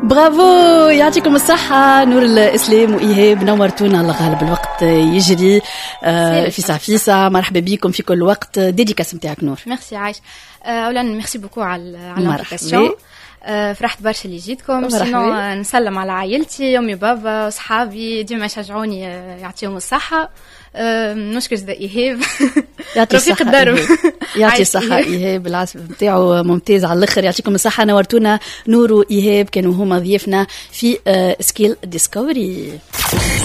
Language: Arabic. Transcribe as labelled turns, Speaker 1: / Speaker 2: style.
Speaker 1: برافو، يعطيكم الصحة. نور الإسلام وإيهاب نورتونا. الله غالب الوقت يجري في ساعة مرحبا بكم في كل وقت. ديديكاس متاعك نور.
Speaker 2: ميرسي عايش. اولا ميرسي بوكو على الانفيتاسيون. فرحت برشا اللي جيتكم. سينو نسلم على عائلتي، امي بابا وصحابي ديما يشجعوني، يعطيهم الصحه. نشكر زاد ايهاب
Speaker 1: يعطي الصحه الدرب. يعطي الصحه ايهاب، العزف نتاعو ممتاز على الاخر. يعطيكم الصحه. نورتونا نور وايهاب، كانوا هما ضيفنا في سكيل ديسكفري.